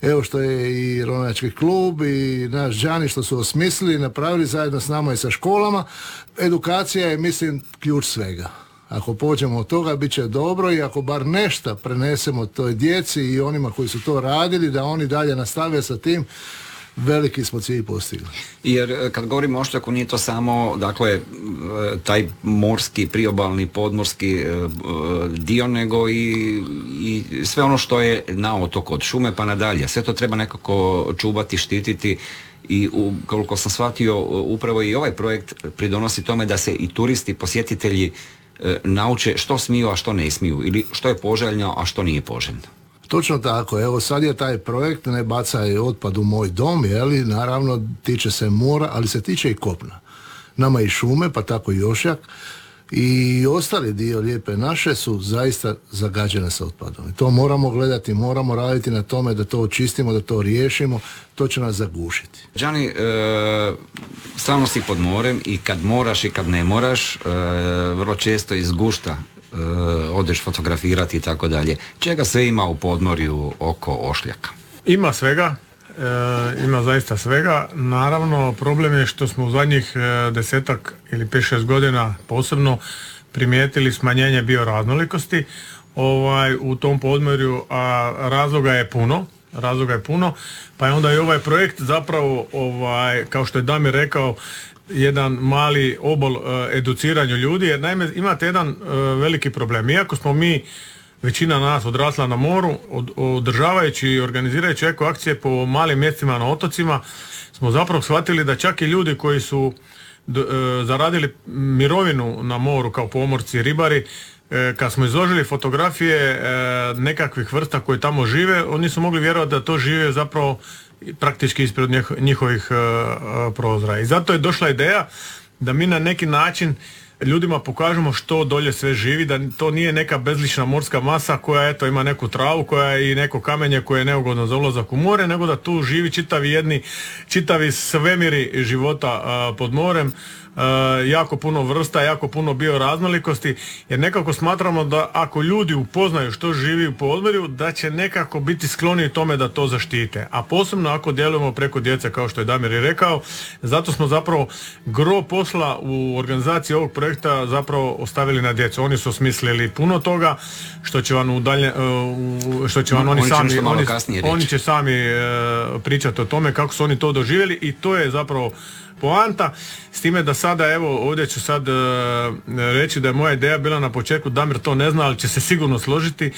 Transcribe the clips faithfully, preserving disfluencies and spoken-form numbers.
evo što je i Ronački klub i naš Đani što su osmislili, napravili zajedno s nama i sa školama. Edukacija je, mislim, ključ svega. Ako pođemo od toga, bit će dobro i ako bar nešto prenesemo toj djeci i onima koji su to radili, da oni dalje nastave sa tim, veliki smo cilj postigli. Jer kad govorimo o Ošljaku, nije to samo, dakle, taj morski, priobalni, podmorski dio, nego i, i sve ono što je na otoku, od šume pa nadalje. Sve to treba nekako čuvati, štititi i u, koliko sam shvatio, upravo i ovaj projekt pridonosi tome da se i turisti, posjetitelji nauče što smiju, a što ne smiju, ili što je poželjno, a što nije poželjno. Točno tako, evo sad je taj projekt Ne bacaj otpad u moj dom, jeli, naravno tiče se mora, ali se tiče i kopna. Nama i šume, pa tako i Ošljak i ostali dio Lijepe naše su zaista zagađene sa otpadom. I to moramo gledati, moramo raditi na tome da to očistimo, da to riješimo, to će nas zagušiti. Đani, e, stalno si pod morem i kad moraš i kad ne moraš, e, vrlo često iz gušta Uh, odeš fotografirati i tako dalje. Čega sve ima u podmorju oko Ošljaka? Ima svega, e, ima zaista svega. Naravno, problem je što smo u zadnjih e, desetak ili pet šest godina posebno primijetili smanjenje bioraznolikosti ovaj, u tom podmorju, a razloga je puno. Razloga je puno, pa je onda i ovaj projekt zapravo, ovaj, kao što je Damir rekao, jedan mali obol uh, educiranju ljudi, jer naime imate jedan uh, veliki problem. Iako smo mi, većina nas odrasla na moru, od, održavajući i organizirajući eko akcije po malim mjestima na otocima, smo zapravo shvatili da čak i ljudi koji su d, uh, zaradili mirovinu na moru kao pomorci, ribari, uh, kad smo izložili fotografije uh, nekakvih vrsta koje tamo žive, oni su mogli vjerovati da to žive zapravo praktički ispred njihovih uh, prozora. I zato je došla ideja da mi na neki način ljudima pokažemo što dolje sve živi, da to nije neka bezlična morska masa koja eto ima neku travu, koja je i neko kamenje koje je neugodno za ulazak u more, nego da tu živi čitavi jedni, čitavi svemiri života uh, pod morem. Uh, jako puno vrsta, jako puno bioraznolikosti, jer nekako smatramo da ako ljudi upoznaju što živi u podmorju, da će nekako biti skloni tome da to zaštite. A posebno ako djelujemo preko djece, kao što je Damir i rekao, zato smo zapravo gro posla u organizaciji ovog projekta zapravo ostavili na djecu. Oni su osmislili puno toga što će vam u dalje, uh, što će vam oni, oni sami oni, oni će sami uh, pričati o tome kako su oni to doživjeli i to je zapravo poanta, s time da sada, evo, ovdje ću sad uh, reći da je moja ideja bila na početku, Damir to ne zna, ali će se sigurno složiti,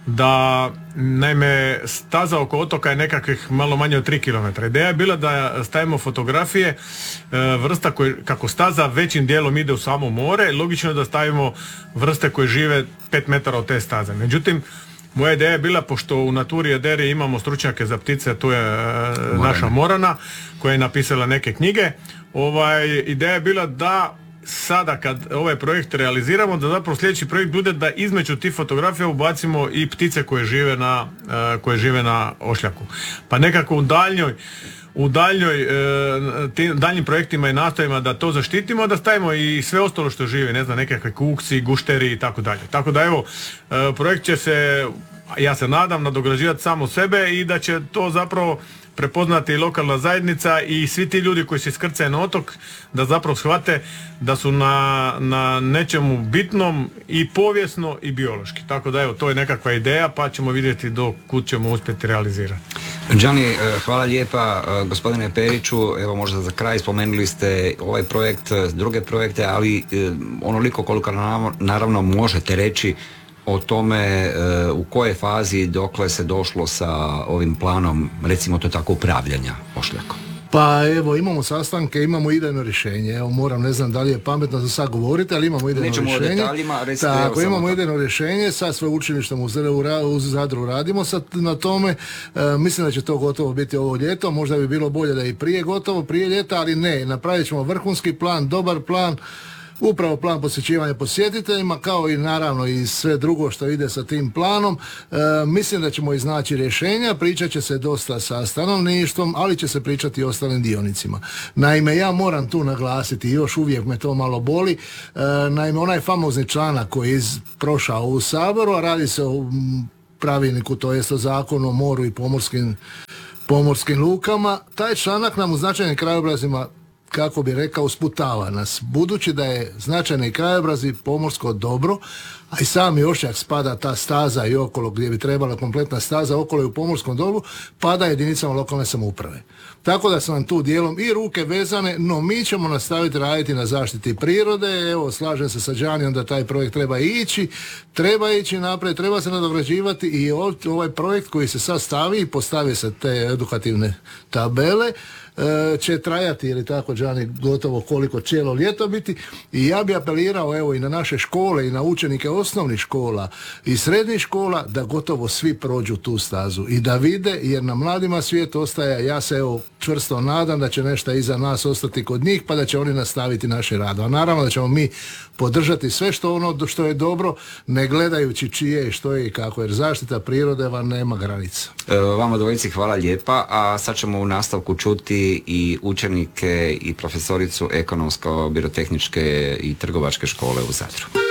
da, naime, staza oko otoka je nekakvih malo manje od tri kilometra. Ideja je bila da stavimo fotografije uh, vrsta koje, kako staza većim dijelom ide u samo more, logično je da stavimo vrste koje žive pet metara od te staze. Međutim, moja ideja je bila, pošto u Naturi Aderi imamo stručnjake za ptice, tu je uh, naša Morana, koja je napisala neke knjige. Ovaj, ideja je bila da sada kad ovaj projekt realiziramo, da zapravo sljedeći projekt bude da između tih fotografija ubacimo i ptice koje žive na, uh, koje žive na Ošljaku. Pa nekako u daljnjoj u daljnjoj, e, tim, daljnjim projektima i nastojima da to zaštitimo, da stavimo i sve ostalo što živi, ne znam, nekakve kukci, gušteri i tako dalje. Tako da evo, e, projekt će se, ja se nadam, nadograđivati samo sebe i da će to zapravo prepoznati i lokalna zajednica i svi ti ljudi koji se iskrcaju na otok, da zapravo shvate da su na, na nečemu bitnom i povijesno i biološki. Tako da evo, to je nekakva ideja, pa ćemo vidjeti do kud ćemo uspjeti realizirati. Đani, hvala lijepa. Gospodine Periću, evo možda za kraj, spomenuli ste ovaj projekt, druge projekte, ali onoliko koliko naravno možete reći o tome u kojoj fazi dokle se došlo sa ovim planom, recimo to tako, upravljanja Ošljakom. Pa evo, imamo sastanke, imamo idejno rješenje. Evo, moram, ne znam da li je pametno za sad govoriti, ali imamo idejno Nećemo rješenje. Detaljima, recite, tako, evo, imamo tako. idejno rješenje, sad sve učilištem u, u Zadru radimo sad na tome. E, mislim da će to gotovo biti ovo ljeto, možda bi bilo bolje da i prije gotovo, prije ljeta, ali ne, napravit ćemo vrhunski plan, dobar plan, upravo plan posjećivanja posjetiteljima, kao i naravno i sve drugo što ide sa tim planom. E, mislim da ćemo iznaći rješenja, pričat će se dosta sa stanovništvom, ali će se pričati i ostalim dionicima. Naime, ja moram tu naglasiti, još uvijek me to malo boli, e, naime, onaj famozni članak koji je prošao u Saboru, a radi se o pravilniku, to jest o zakonu o moru i pomorskim pomorskim lukama. Taj članak nam u značajnim krajobrazima, kako bi rekao, usputava nas. Budući da je značajni krajobrazi pomorsko dobro, a i sami Ošjak spada ta staza i okolo gdje bi trebala kompletna staza okolo i u pomorskom dobru, pada jedinicama lokalne samouprave. Tako da su nam tu dijelom i ruke vezane, no mi ćemo nastaviti raditi na zaštiti prirode. Evo, slažem se sa Đanijom da taj projekt treba ići, treba ići naprijed, treba se nadograđivati i ovaj projekt koji se sad stavi i postavi se te edukativne tabele će trajati, ili tako Đani, gotovo koliko cijelo ljeto biti, i ja bi apelirao evo i na naše škole i na učenike osnovnih škola i srednjih škola da gotovo svi prođu tu stazu i da vide, jer na mladima svijet ostaje. Ja se evo čvrsto nadam da će nešto iza nas ostati kod njih, pa da će oni nastaviti naše rad. A naravno da ćemo mi podržati sve što ono što je dobro, ne gledajući čije i što je i kako, jer zaštita prirode vam nema granica. E, vama dvojici hvala lijepa, a sad ćemo u nastavku čuti i učenike i profesoricu ekonomsko-birotehničke i trgovačke škole u Zadru.